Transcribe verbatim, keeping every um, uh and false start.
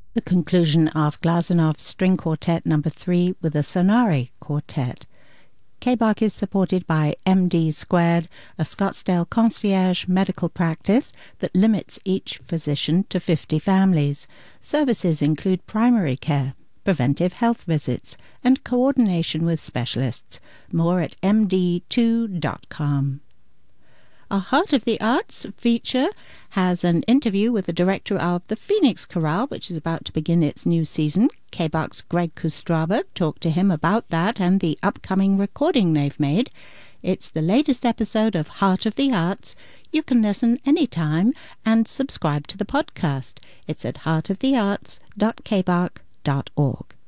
The conclusion of Glasenov's String Quartet number three with the Sonari Quartet. K B A C is supported by M D Squared, a Scottsdale concierge medical practice that limits each physician to fifty families. Services include primary care, preventive health visits, and coordination with specialists. More at m d two dot com. A Heart of the Arts feature has an interview with the director of the Phoenix Chorale, which is about to begin its new season. K B A C's Greg Kustraba talked to him about that and the upcoming recording they've made. It's the latest episode of Heart of the Arts. You can listen anytime and subscribe to the podcast. It's at heart of the arts dot k b a c dot org.